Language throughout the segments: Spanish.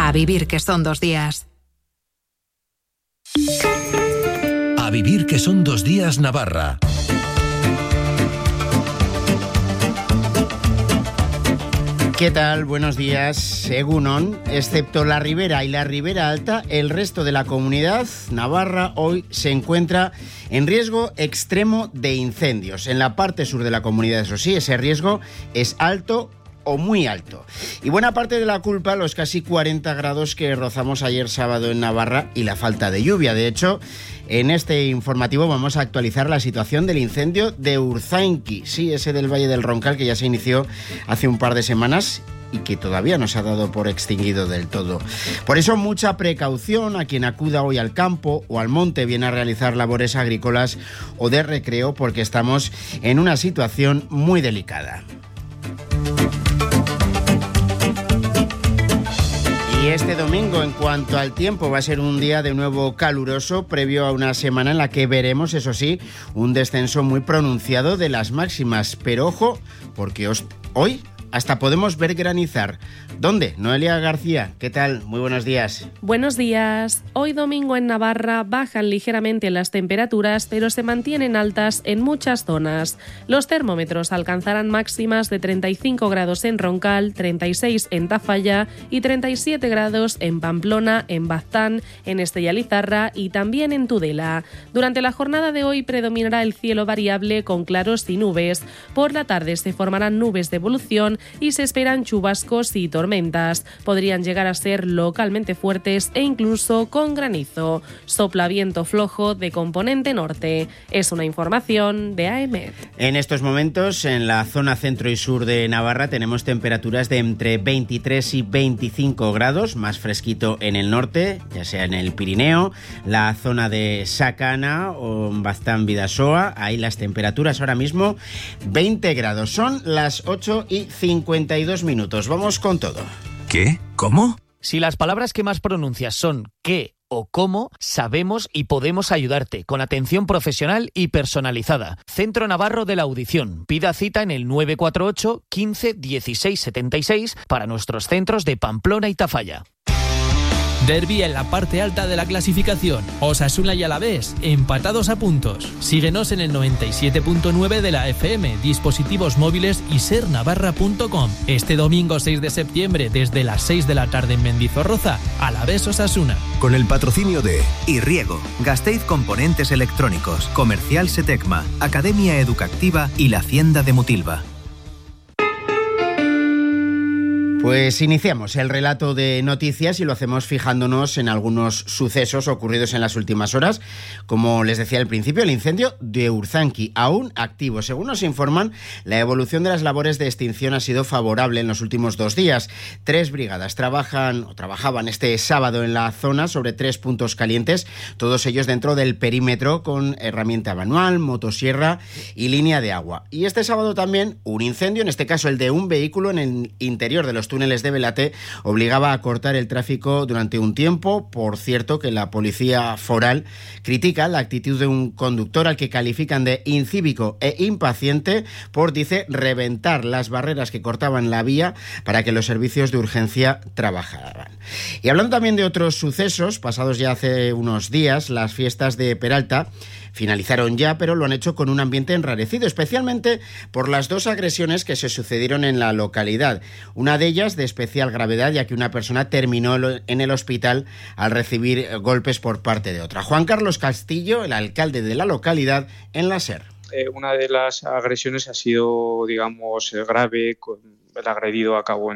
A vivir, que son 2 días. A vivir, que son 2 días, Navarra. ¿Qué tal? Buenos días. Egunon, excepto la Ribera y la Ribera Alta, el resto de la comunidad navarra hoy se encuentra en riesgo extremo de incendios. En la parte sur de la comunidad, eso sí, ese riesgo es alto o muy alto. Y buena parte de la culpa, los casi 40 grados que rozamos ayer sábado en Navarra y la falta de lluvia. De hecho, en este informativo vamos a actualizar la situación del incendio de Urzainki, sí, ese del Valle del Roncal, que ya se inició hace un par de semanas y que todavía no se ha dado por extinguido del todo. Por eso, mucha precaución a quien acuda hoy al campo o al monte, viene a realizar labores agrícolas o de recreo, porque estamos en una situación muy delicada. Y este domingo, en cuanto al tiempo, va a ser un día de nuevo caluroso, previo a una semana en la que veremos, eso sí, un descenso muy pronunciado de las máximas. Pero ojo, porque hoy hasta podemos ver granizar. ¿Dónde? Noelia García, ¿qué tal? Muy buenos días. Buenos días. Hoy domingo en Navarra bajan ligeramente las temperaturas, pero se mantienen altas en muchas zonas. Los termómetros alcanzarán máximas de 35 grados en Roncal, 36 en Tafalla y 37 grados en Pamplona, en Baztán, en Estella Lizarra y también en Tudela. Durante la jornada de hoy predominará el cielo variable con claros y nubes. Por la tarde se formarán nubes de evolución y se esperan chubascos y tormentas. Podrían llegar a ser localmente fuertes e incluso con granizo. Sopla viento flojo de componente norte. Es una información de AEMET. En estos momentos, en la zona centro y sur de Navarra, tenemos temperaturas de entre 23 y 25 grados, más fresquito en el norte, ya sea en el Pirineo, la zona de Sacana o Baztán Bidasoa. Ahí las temperaturas ahora mismo 20 grados. Son las 8:52 minutos. Vamos con todo. ¿Qué? ¿Cómo? Si las palabras que más pronuncias son qué o cómo, sabemos y podemos ayudarte con atención profesional y personalizada. Centro Navarro de la Audición. Pida cita en el 948 15 16 76 para nuestros centros de Pamplona y Tafalla. Derbi en la parte alta de la clasificación. Osasuna y Alavés, empatados a puntos. Síguenos en el 97.9 de la FM, dispositivos móviles y sernavarra.com. Este domingo 6 de septiembre, desde las 6 de la tarde en Mendizorroza, Alavés Osasuna. Con el patrocinio de Irriego, Gasteiz Componentes Electrónicos, Comercial Setecma, Academia Educativa y la Hacienda de Mutilva. Pues iniciamos el relato de noticias y lo hacemos fijándonos en algunos sucesos ocurridos en las últimas horas. Como les decía al principio, el incendio de Urzainki, aún activo. Según nos informan, la evolución de las labores de extinción ha sido favorable en los últimos 2 días. 3 brigadas trabajaban este sábado en la zona sobre 3 puntos calientes, todos ellos dentro del perímetro con herramienta manual, motosierra y línea de agua. Y este sábado también un incendio, en este caso el de un vehículo en el interior de los túneles de Belate, obligaba a cortar el tráfico durante un tiempo. Por cierto, que la policía foral critica la actitud de un conductor al que califican de incívico e impaciente por, dice, reventar las barreras que cortaban la vía para que los servicios de urgencia trabajaran. Y hablando también de otros sucesos, pasados ya hace unos días, las fiestas de Peralta finalizaron ya, pero lo han hecho con un ambiente enrarecido, especialmente por las 2 agresiones que se sucedieron en la localidad. Una de ellas de especial gravedad, ya que una persona terminó en el hospital al recibir golpes por parte de otra. Juan Carlos Castillo, el alcalde de la localidad, en la SER. Una de las agresiones ha sido, digamos, grave. El agredido acabó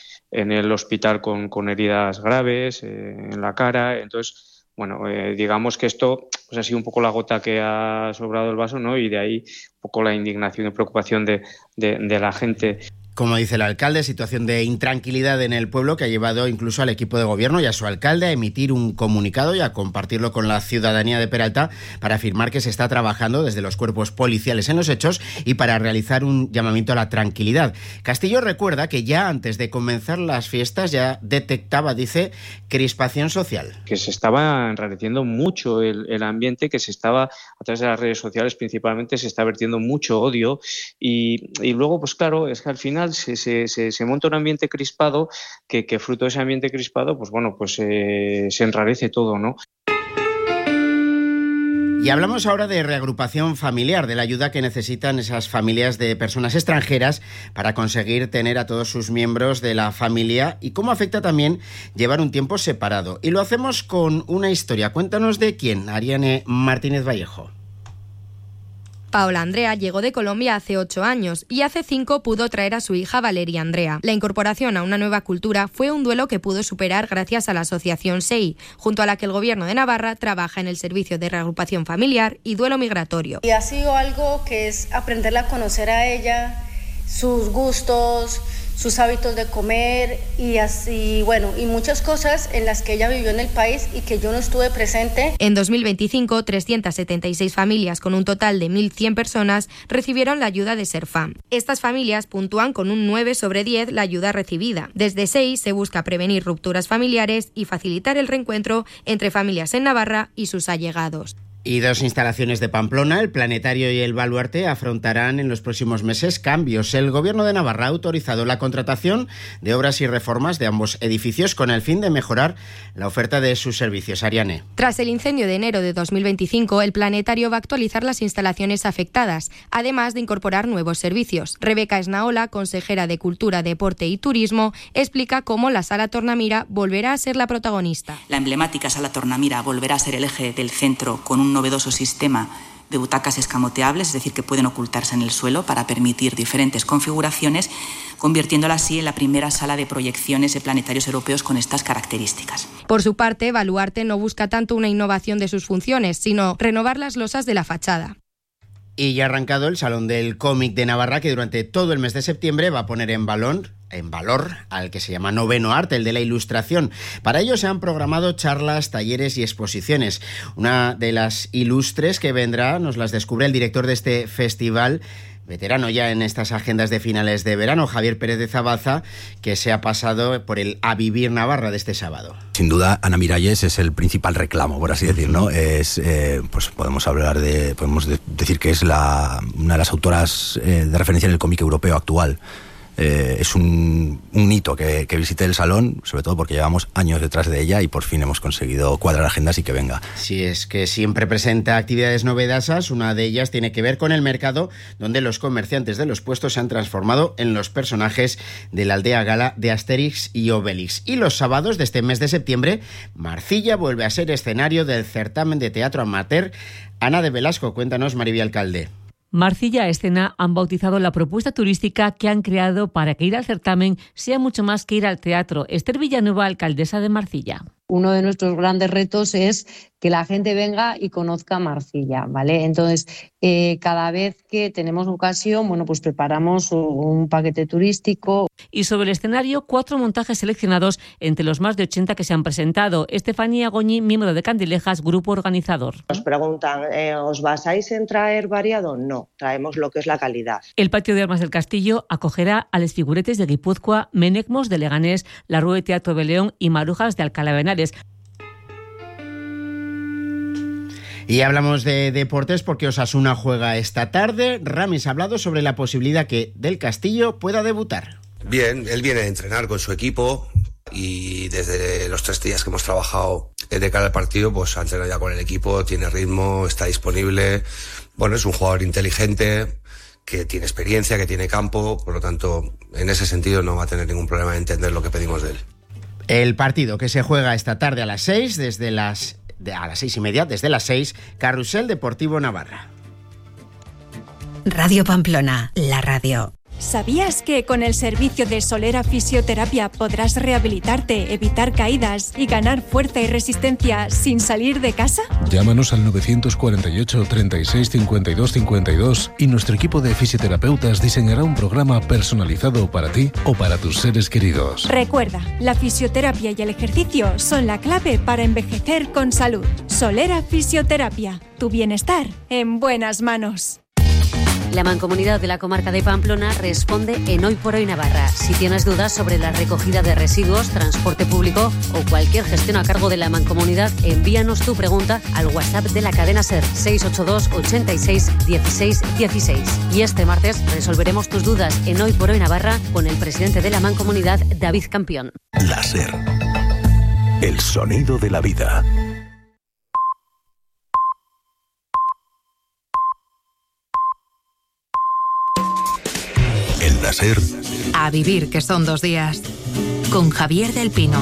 en el hospital con heridas graves en la cara. Entonces, bueno, digamos que esto pues ha sido un poco la gota que ha sobrado el vaso, ¿no? Y de ahí un poco la indignación y preocupación de la gente. Como dice el alcalde, situación de intranquilidad en el pueblo que ha llevado incluso al equipo de gobierno y a su alcalde a emitir un comunicado y a compartirlo con la ciudadanía de Peralta para afirmar que se está trabajando desde los cuerpos policiales en los hechos y para realizar un llamamiento a la tranquilidad. Castillo recuerda que ya antes de comenzar las fiestas ya detectaba, dice, crispación social. Que se estaba enrareciendo mucho el ambiente, que se estaba, a través de las redes sociales principalmente, se está vertiendo mucho odio y luego, pues claro, es que al final final se monta un ambiente crispado que fruto de ese ambiente crispado, pues bueno, pues se enrarece todo, ¿no? Y hablamos ahora de reagrupación familiar, de la ayuda que necesitan esas familias de personas extranjeras para conseguir tener a todos sus miembros de la familia y cómo afecta también llevar un tiempo separado. Y lo hacemos con una historia. Cuéntanos de quién, Ariane Martínez Vallejo. Paola Andrea llegó de Colombia hace 8 años y hace 5 pudo traer a su hija Valeria Andrea. La incorporación a una nueva cultura fue un duelo que pudo superar gracias a la asociación SEI, junto a la que el Gobierno de Navarra trabaja en el servicio de reagrupación familiar y duelo migratorio. Y ha sido algo que es aprenderla a conocer a ella, sus gustos, sus hábitos de comer y así, bueno, y muchas cosas en las que ella vivió en el país y que yo no estuve presente. En 2025, 376 familias con un total de 1.100 personas recibieron la ayuda de Serfam. Estas familias puntúan con un 9 sobre 10 la ayuda recibida. Desde SEI se busca prevenir rupturas familiares y facilitar el reencuentro entre familias en Navarra y sus allegados. Y 2 instalaciones de Pamplona, el Planetario y el Baluarte, afrontarán en los próximos meses cambios. El Gobierno de Navarra ha autorizado la contratación de obras y reformas de ambos edificios con el fin de mejorar la oferta de sus servicios. Ariane. Tras el incendio de enero de 2025, el Planetario va a actualizar las instalaciones afectadas, además de incorporar nuevos servicios. Rebeca Esnaola, consejera de Cultura, Deporte y Turismo, explica cómo la Sala Tornamira volverá a ser la protagonista. La emblemática Sala Tornamira volverá a ser el eje del centro con un novedoso sistema de butacas escamoteables, es decir, que pueden ocultarse en el suelo para permitir diferentes configuraciones, convirtiéndola así en la primera sala de proyecciones de planetarios europeos con estas características. Por su parte, Baluarte no busca tanto una innovación de sus funciones, sino renovar las losas de la fachada. Y ya ha arrancado el Salón del Cómic de Navarra, que durante todo el mes de septiembre va a poner en valor al que se llama Noveno Arte, el de la ilustración. Para ello se han programado charlas, talleres y exposiciones. Una de las ilustres que vendrá nos las descubre el director de este festival, veterano ya en estas agendas de finales de verano, Javier Pérez de Zabaza, que se ha pasado por el A Vivir Navarra de este sábado. Sin duda, Ana Miralles es el principal reclamo, por así decirlo, ¿no? Pues podemos decir que es una de las autoras de referencia en el cómic europeo actual. Es un hito que visite el salón, sobre todo porque llevamos años detrás de ella y por fin hemos conseguido cuadrar agendas y que venga. Sí, es que siempre presenta actividades novedosas. Una de ellas tiene que ver con el mercado, donde los comerciantes de los puestos se han transformado en los personajes de la aldea gala de Asterix y Obelix. Y los sábados de este mes de septiembre, Marcilla vuelve a ser escenario del certamen de teatro amateur Ana de Velasco. Cuéntanos, Maribel Alcalde. Marcilla Escena han bautizado la propuesta turística que han creado para que ir al certamen sea mucho más que ir al teatro. Esther Villanueva, alcaldesa de Marcilla. Uno de nuestros grandes retos es que la gente venga y conozca Marcilla, ¿vale? Entonces, cada vez que tenemos ocasión, pues preparamos un paquete turístico. Y sobre el escenario, 4 montajes seleccionados entre los más de 80 que se han presentado. Estefanía Goñi, miembro de Candilejas, grupo organizador. Nos preguntan, ¿os basáis en traer variado? No, traemos lo que es la calidad. El patio de armas del Castillo acogerá a Les Figuretes de Guipúzcoa, Menecmos de Leganés, la Rue de Teatro de León y Marujas de Alcalá de Henares. Y hablamos de deportes porque Osasuna juega esta tarde. Ramis ha hablado sobre la posibilidad que Del Castillo pueda debutar. Bien, él viene a entrenar con su equipo y desde los 3 días que hemos trabajado de cara al partido, pues ha entrenado ya con el equipo, tiene ritmo, está disponible. Bueno, es un jugador inteligente, que tiene experiencia, que tiene campo, por lo tanto, en ese sentido no va a tener ningún problema en entender lo que pedimos de él. El partido que se juega esta tarde a las 6, a las 6:30, desde las 6, Carrusel Deportivo Navarra. Radio Pamplona, la radio. ¿Sabías que con el servicio de Solera Fisioterapia podrás rehabilitarte, evitar caídas y ganar fuerza y resistencia sin salir de casa? Llámanos al 948 36 52 52 y nuestro equipo de fisioterapeutas diseñará un programa personalizado para ti o para tus seres queridos. Recuerda, la fisioterapia y el ejercicio son la clave para envejecer con salud. Solera Fisioterapia, tu bienestar en buenas manos. La Mancomunidad de la Comarca de Pamplona responde en Hoy por Hoy Navarra. Si tienes dudas sobre la recogida de residuos, transporte público o cualquier gestión a cargo de la Mancomunidad, envíanos tu pregunta al WhatsApp de la cadena SER 682 86 16 16. Y este martes resolveremos tus dudas en Hoy por Hoy Navarra con el presidente de la Mancomunidad, David Campión. La SER. El sonido de la vida. En la SER. A vivir, que son 2 días. Con Javier del Pino.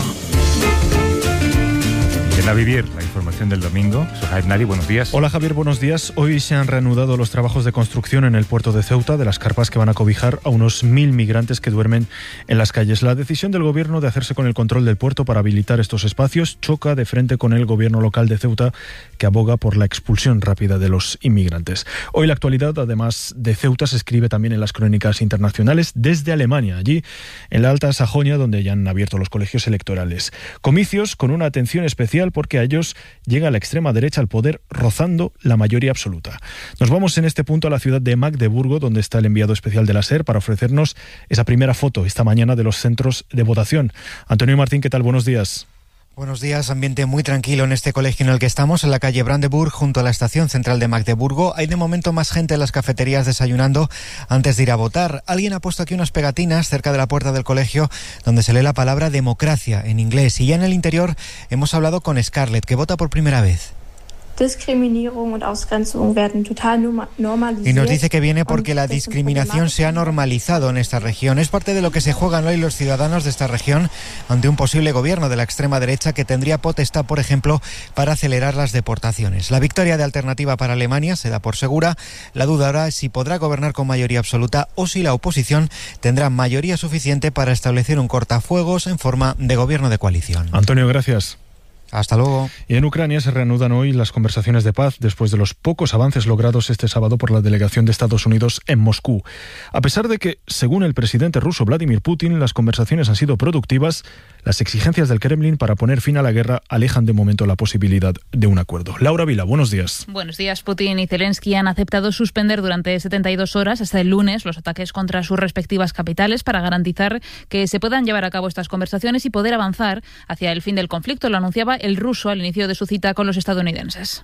En A Vivir, la información del domingo. Soy Javier Nari, buenos días. Hola Javier, buenos días. Hoy se han reanudado los trabajos de construcción en el puerto de Ceuta de las carpas que van a cobijar a unos 1.000 migrantes que duermen en las calles. La decisión del gobierno de hacerse con el control del puerto para habilitar estos espacios choca de frente con el gobierno local de Ceuta, que aboga por la expulsión rápida de los inmigrantes. Hoy la actualidad, además de Ceuta, se escribe también en las crónicas internacionales desde Alemania, allí en la Alta Sajonia, donde ya han abierto los colegios electorales. Comicios con una atención especial porque a ellos llega la extrema derecha al poder, rozando la mayoría absoluta. Nos vamos en este punto a la ciudad de Magdeburgo, donde está el enviado especial de la SER para ofrecernos esa primera foto esta mañana de los centros de votación. Antonio Martín, ¿qué tal? Buenos días. Buenos días, ambiente muy tranquilo en este colegio en el que estamos, en la calle Brandenburg, junto a la estación central de Magdeburgo. Hay de momento más gente en las cafeterías desayunando antes de ir a votar. Alguien ha puesto aquí unas pegatinas cerca de la puerta del colegio donde se lee la palabra democracia en inglés. Y ya en el interior hemos hablado con Scarlett, que vota por primera vez. Diskriminierung und Ausgrenzung werden total normalisiert. Y nos dice que viene porque la discriminación se ha normalizado en esta región. Es parte de lo que se juegan hoy los ciudadanos de esta región ante un posible gobierno de la extrema derecha que tendría potestad, por ejemplo, para acelerar las deportaciones. La victoria de Alternativa para Alemania se da por segura. La duda ahora es si podrá gobernar con mayoría absoluta o si la oposición tendrá mayoría suficiente para establecer un cortafuegos en forma de gobierno de coalición. Antonio, gracias. Hasta luego. Y en Ucrania se reanudan hoy las conversaciones de paz después de los pocos avances logrados este sábado por la delegación de Estados Unidos en Moscú. A pesar de que, según el presidente ruso Vladimir Putin, las conversaciones han sido productivas, las exigencias del Kremlin para poner fin a la guerra alejan de momento la posibilidad de un acuerdo. Laura Vila, buenos días. Buenos días. Putin y Zelensky han aceptado suspender durante 72 horas hasta el lunes los ataques contra sus respectivas capitales para garantizar que se puedan llevar a cabo estas conversaciones y poder avanzar hacia el fin del conflicto. Lo anunciaba el ruso al inicio de su cita con los estadounidenses.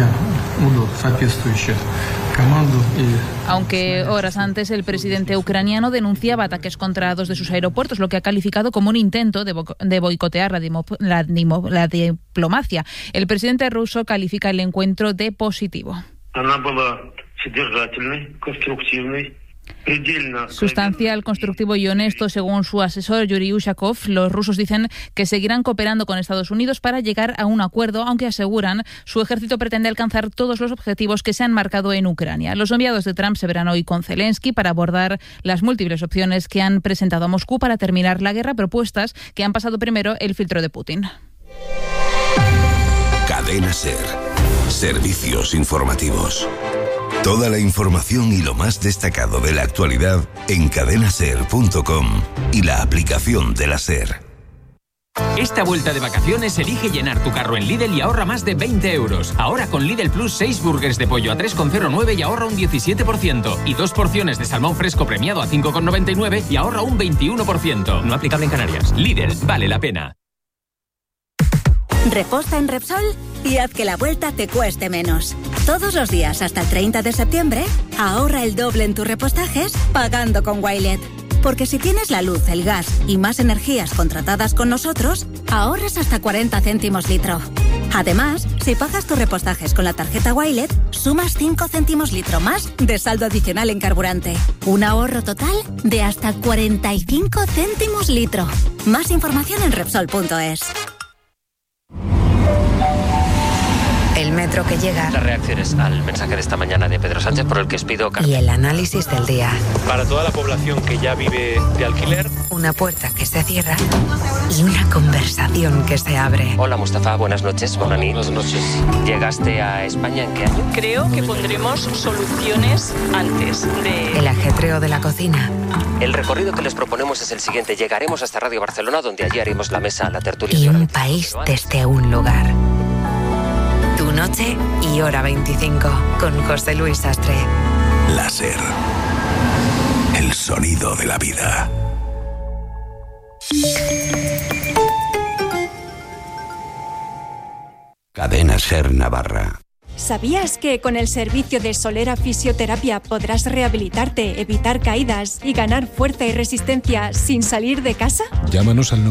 Aunque horas antes el presidente ucraniano denunciaba ataques contra 2 de sus aeropuertos, lo que ha calificado como un intento de boicotear la diplomacia. El presidente ruso califica el encuentro de positivo. Sustancial, constructivo y honesto, según su asesor Yuri Ushakov. Los rusos dicen que seguirán cooperando con Estados Unidos para llegar a un acuerdo, aunque aseguran su ejército pretende alcanzar todos los objetivos que se han marcado en Ucrania. Los enviados de Trump se verán hoy con Zelensky para abordar las múltiples opciones que han presentado a Moscú para terminar la guerra, propuestas que han pasado primero el filtro de Putin. Cadena SER. Servicios informativos. Toda la información y lo más destacado de la actualidad en cadenaser.com y la aplicación de la SER. Esta vuelta de vacaciones elige llenar tu carro en Lidl y ahorra más de 20 euros. Ahora con Lidl Plus 6 burgers de pollo a 3,09 y ahorra un 17%. Y 2 porciones de salmón fresco premiado a 5,99 y ahorra un 21%. No aplicable en Canarias. Lidl, vale la pena. Reposta en Repsol y haz que la vuelta te cueste menos. Todos los días hasta el 30 de septiembre, ahorra el doble en tus repostajes pagando con Wilet. Porque si tienes la luz, el gas y más energías contratadas con nosotros, ahorras hasta 40 céntimos litro. Además, si pagas tus repostajes con la tarjeta Wilet, sumas 5 céntimos litro más de saldo adicional en carburante. Un ahorro total de hasta 45 céntimos litro. Más información en Repsol.es. El metro que llega. Las reacciones al mensaje de esta mañana de Pedro Sánchez por el que os pido... Y el análisis del día. Para toda la población que ya vive de alquiler. Una puerta que se cierra y una conversación que se abre. Hola Mustafa, buenas noches. Buenas noches. ¿Llegaste a España en qué año? Creo que pondremos soluciones antes de... El ajetreo de la cocina. El recorrido que les proponemos es el siguiente. Llegaremos hasta Radio Barcelona, donde allí haremos la mesa, la tertulia. Y un país desde un lugar. Tu noche y hora 25 con José Luis Sastre. Láser. El sonido de la vida. Cadena SER Navarra. ¿Sabías que con el servicio de Solera Fisioterapia podrás rehabilitarte, evitar caídas y ganar fuerza y resistencia sin salir de casa? Llámanos al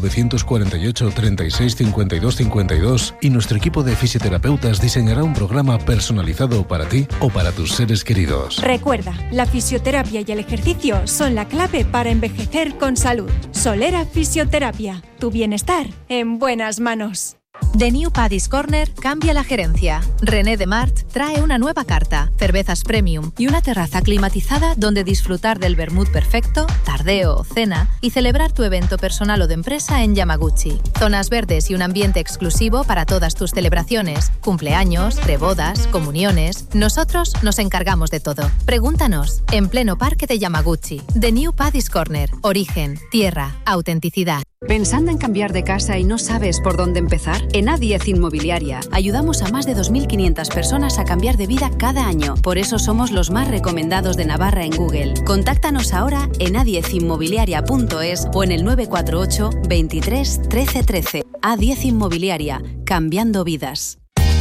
948 36 52 52 y nuestro equipo de fisioterapeutas diseñará un programa personalizado para ti o para tus seres queridos. Recuerda, la fisioterapia y el ejercicio son la clave para envejecer con salud. Solera Fisioterapia, tu bienestar en buenas manos. The New Paddy's Corner cambia la gerencia. René Demart trae una nueva carta, cervezas premium y una terraza climatizada donde disfrutar del vermut perfecto, tardeo o cena y celebrar tu evento personal o de empresa en Yamaguchi. Zonas verdes y un ambiente exclusivo para todas tus celebraciones, cumpleaños, prebodas, comuniones. Nosotros nos encargamos de todo. Pregúntanos. En pleno parque de Yamaguchi. The New Paddy's Corner. Origen, tierra, autenticidad. ¿Pensando en cambiar de casa y no sabes por dónde empezar? En A10 Inmobiliaria ayudamos a más de 2.500 personas a cambiar de vida cada año. Por eso somos los más recomendados de Navarra en Google. Contáctanos ahora en a10inmobiliaria.es o en el 948 23 13 13. A10 Inmobiliaria, cambiando vidas.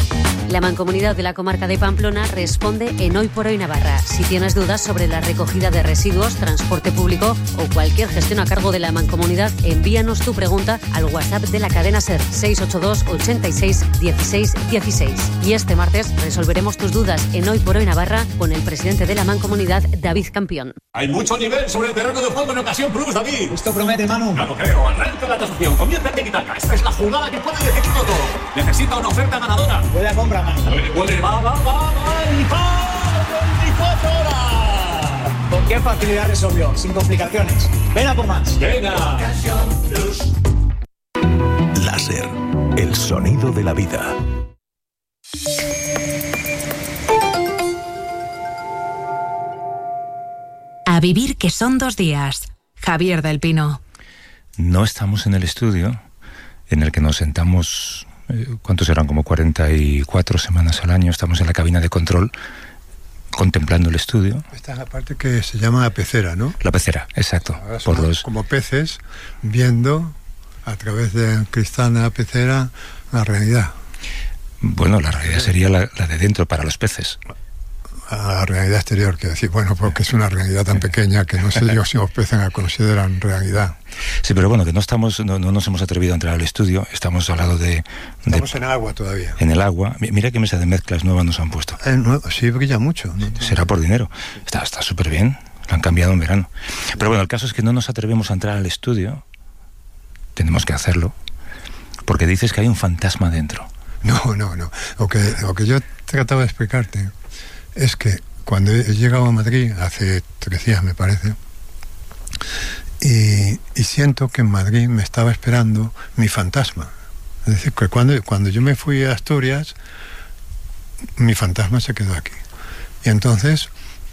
La Mancomunidad de la Comarca de Pamplona responde en Hoy por Hoy Navarra. Si tienes dudas sobre la recogida de residuos, transporte público o cualquier gestión a cargo de la Mancomunidad, envíanos tu pregunta al WhatsApp de la cadena SER 682 86 16 16. Y este martes resolveremos tus dudas en Hoy por Hoy Navarra con el presidente de la Mancomunidad, David Campión. Hay mucho nivel sobre el terreno de juego en Ocasión Plus, David. Esto promete, Manu. Ya lo creo. Arranca la tasación. Comienza el tiki-taka. Esta es la jugada que puede decidirlo todo. Necesita una oferta ganadora. Huele a compra, Manu. Huele, va. Y va. 24 horas. ¿Con qué facilidad resolvió? Sin complicaciones. Ven a por más. Venga. Ocasión Plus. Láser. El sonido de la vida. A vivir que son 2 días. Javier del Pino. No estamos en el estudio en el que nos sentamos, ¿cuántos eran? Como 44 semanas al año. Estamos en la cabina de control contemplando el estudio. Esta es la parte que se llama pecera, ¿no? La pecera, exacto. Por los... Como peces viendo a través de cristal de la pecera la realidad. Bueno, la realidad sería la de dentro para los peces. A la realidad exterior, quiero decir, bueno, porque es una realidad tan pequeña que no sé yo si los peces la consideran realidad. Sí, pero bueno, que no nos hemos atrevido a entrar al estudio, estamos al lado de... Estamos en agua todavía. En el agua. Mira qué mesa de mezclas nueva nos han puesto. Sí, brilla mucho, ¿no? Será por dinero. Está súper bien, lo han cambiado en verano. Pero bueno, el caso es que no nos atrevemos a entrar al estudio, tenemos que hacerlo, porque dices que hay un fantasma dentro. No. Lo que yo trataba de explicarte es que cuando he llegado a Madrid, hace 3 días me parece, y siento que en Madrid me estaba esperando mi fantasma. Es decir, que cuando yo me fui a Asturias, mi fantasma se quedó aquí. Y entonces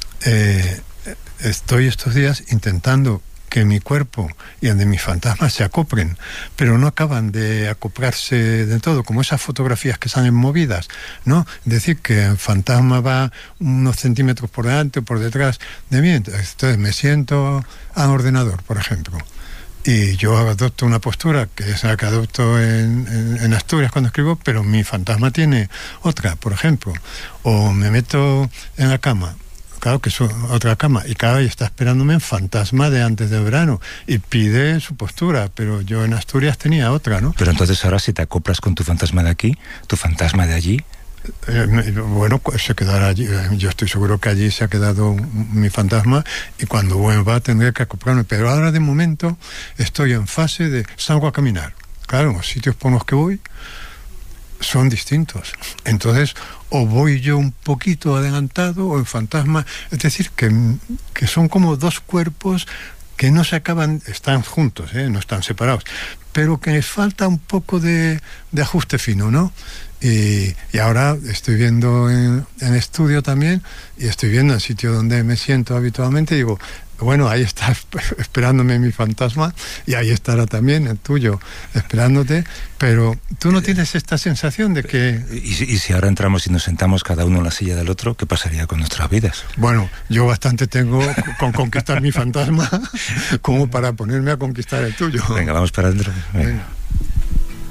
estoy estos días intentando que mi cuerpo y el de mi fantasma se acoplen, pero no acaban de acoplarse de todo, como esas fotografías que salen movidas, ¿no? Es decir, que el fantasma va unos centímetros por delante o por detrás de mí. Entonces me siento al ordenador, por ejemplo, y yo adopto una postura que es la que adopto en Asturias cuando escribo, pero mi fantasma tiene otra, por ejemplo. O me meto en la cama, claro que es otra cama, y cada vez está esperándome en fantasma de antes del verano y pide su postura, pero yo en Asturias tenía otra, ¿no? Pero entonces ahora si te acoplas con tu fantasma de aquí, tu fantasma de allí... Bueno, se quedará allí. Yo estoy seguro que allí se ha quedado mi fantasma y cuando vuelva tendré que acoplarme, pero ahora de momento estoy en fase de salgo a caminar. Claro, los sitios por los que voy son distintos, entonces o voy yo un poquito adelantado o el fantasma, es decir, que son como 2 cuerpos que no se acaban, están juntos, no están separados, pero que les falta un poco de ajuste fino, ¿no? Y ahora estoy viendo en estudio también, y estoy viendo el sitio donde me siento habitualmente, y digo, bueno, ahí está esperándome mi fantasma, y ahí estará también el tuyo esperándote, pero tú no tienes esta sensación de que... ¿Y si ahora entramos y nos sentamos cada uno en la silla del otro, qué pasaría con nuestras vidas? Bueno, yo bastante tengo con conquistar mi fantasma como para ponerme a conquistar el tuyo. Venga, vamos para adentro. Venga.